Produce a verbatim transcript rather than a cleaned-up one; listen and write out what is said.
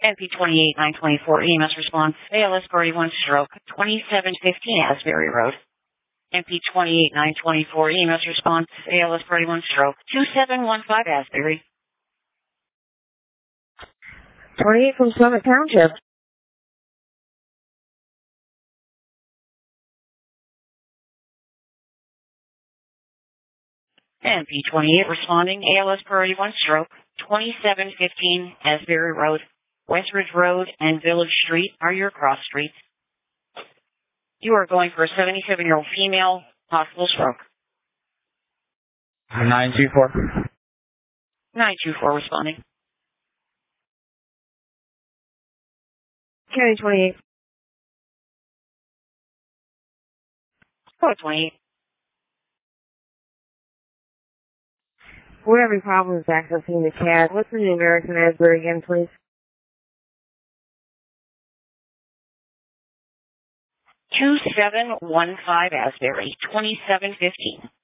N P twenty-eight nine twenty-four E M S response, A L S Priority one stroke, twenty-seven fifteen Asbury Road. N P twenty-eight nine twenty-four E M S response, A L S Priority one stroke, two seven one five Asbury. twenty-eight from Summit Township. N P twenty-eight responding, A L S Priority one stroke, twenty-seven fifteen Asbury Road. Westridge Road and Village Street are your cross streets. You are going for a seventy-seven-year-old female, possible stroke. nine two four. nine two four responding. County twenty-eight. Code twenty-eight. We're having problems accessing the C A D. What's the numeric in Asbury again, please? two seven one five Asbury, twenty-seven fifteen.